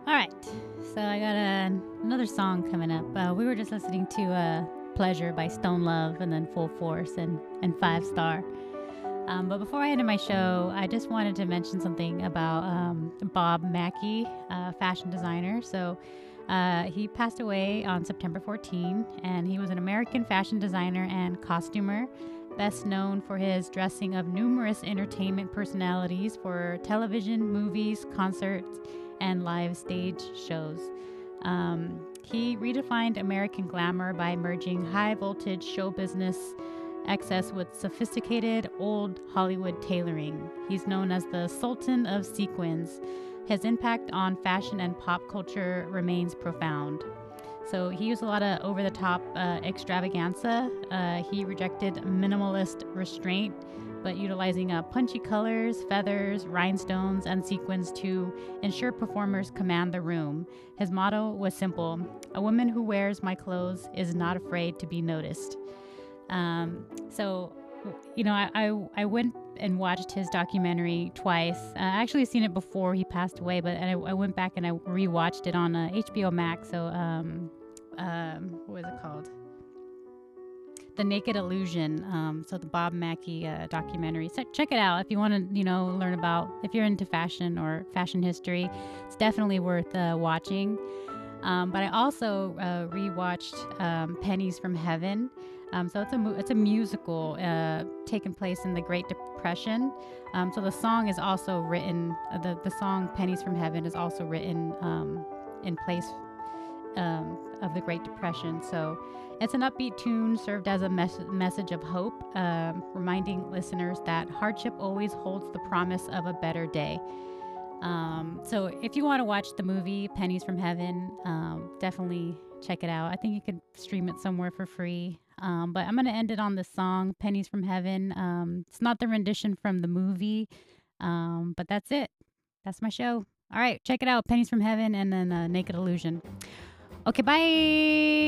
All right. So I got another song coming up. We were just listening to Pleasure by Stone Love and then Full Force and Five Star. But before I ended my show, I just wanted to mention something about Bob Mackie, fashion designer. So he passed away on September 14, and he was an American fashion designer and costumer, best known for his dressing of numerous entertainment personalities for television, movies, concerts, and live stage shows. He redefined American glamour by merging high voltage show business excess with sophisticated old Hollywood tailoring. He's known as the Sultan of Sequins. His impact on fashion and pop culture remains profound. So he used a lot of over the top extravaganza. He rejected minimalist restraint, but utilizing punchy colors, feathers, rhinestones, and sequins to ensure performers command the room. His motto was simple: a woman who wears my clothes is not afraid to be noticed. So, I went and watched his documentary twice. I actually seen it before he passed away, but I went back and I rewatched it on HBO Max. So, what was it called? The Naked Illusion. So the Bob Mackie documentary. So check it out if you want to, learn about, if you're into fashion or fashion history. It's definitely worth watching. But I also rewatched Pennies from Heaven. So it's a musical taking place in the Great Depression. So the song is also written. The song Pennies from Heaven is also written in place of the Great Depression. So it's an upbeat tune served as a message of hope, reminding listeners that hardship always holds the promise of a better day. So if you want to watch the movie Pennies from Heaven, definitely check it out. I think you could stream it somewhere for free. But I'm going to end it on this song, Pennies from Heaven. It's not the rendition from the movie, but that's it. That's my show. All right, check it out, Pennies from Heaven and then Naked Illusion. Okay, bye.